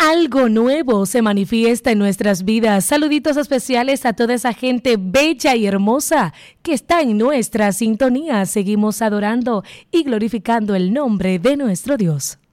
Algo nuevo se manifiesta en nuestras vidas. Saluditos especiales a toda esa gente bella y hermosa que está en nuestra sintonía. Seguimos adorando y glorificando el nombre de nuestro Dios.